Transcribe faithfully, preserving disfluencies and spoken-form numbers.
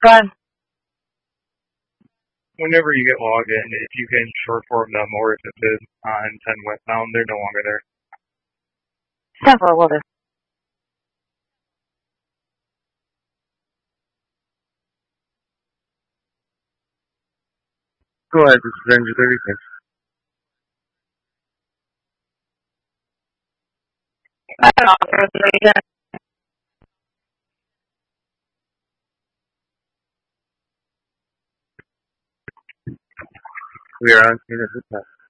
Fine. Whenever you get logged in, if you can short form them or if it says on ten westbound, they're no longer there. Simple, will do. Go ahead, this is Ranger thirty-six. I don't know. There's a reason. We are on scene at this time.